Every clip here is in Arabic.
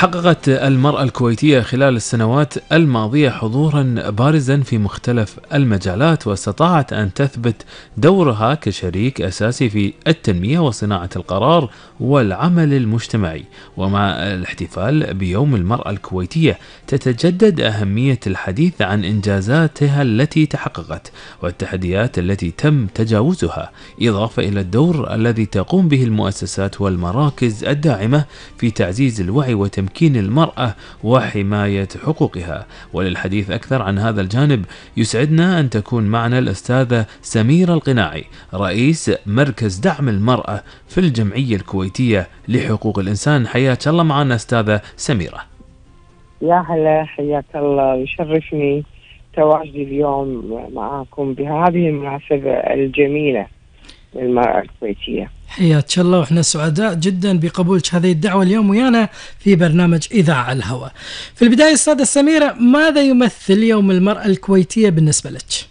حققت المرأة الكويتية خلال السنوات الماضية حضورا بارزا في مختلف المجالات، واستطاعت أن تثبت دورها كشريك أساسي في التنمية وصناعة القرار والعمل المجتمعي. ومع الاحتفال بيوم المرأة الكويتية تتجدد أهمية الحديث عن إنجازاتها التي تحققت والتحديات التي تم تجاوزها، إضافة إلى الدور الذي تقوم به المؤسسات والمراكز الداعمة في تعزيز الوعي وتمكين المرأة وحماية حقوقها. وللحديث أكثر عن هذا الجانب يسعدنا أن تكون معنا الأستاذة سميرة القناعي، رئيس مركز دعم المرأة في الجمعية الكويتية لحقوق الإنسان. حياك الله معنا أستاذة سميرة. يا هلا، حياك الله، يشرفني تواجدي اليوم معكم بهذه المناسبة الجميلة للمرأة الكويتية. حياك الله، وإحنا سعداء جدا بقبولك هذه الدعوة اليوم ويانا في برنامج إذاعة على الهواء. في البداية أستاذة سميرة، ماذا يمثل يوم المرأة الكويتية بالنسبة لك؟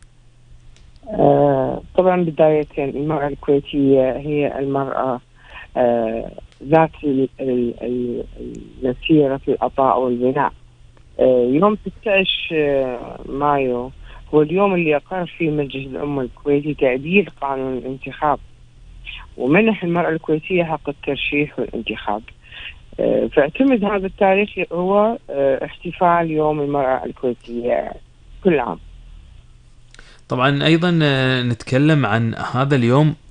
طبعا بداية المرأة الكويتية هي المرأة ذات المسيرة في العطاء والبناء. يوم 16 مايو هو اليوم اللي أقر فيه مجلس الأمة الكويتي تعديل قانون الانتخاب ومنح المرأة الكويتية حق الترشيح والانتخاب. فاعتمد هذا التاريخ هو احتفال يوم المرأة الكويتية كل عام. طبعا أيضا نتكلم عن هذا اليوم